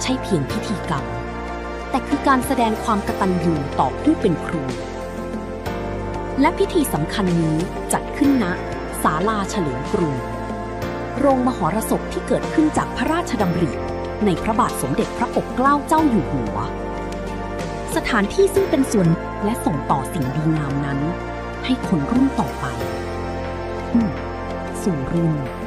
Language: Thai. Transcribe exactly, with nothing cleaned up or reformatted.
ใช่เพียงพิธีกรรมแต่คือการแสดงความกตัญญูต่อผู้เป็นครูและพิธีสำคัญนี้จัดขึ้นณศาลาเฉลิมกรุงโรงมหรสพที่เกิดขึ้นจากพระราชดำริในพระบาทสมเด็จพระปกเกล้าเจ้าอยู่หัวสถานที่ซึ่งเป็นส่วนและส่งต่อสิ่งดีงามนั้นให้คนรุ่นต่อไปสู่รุ่น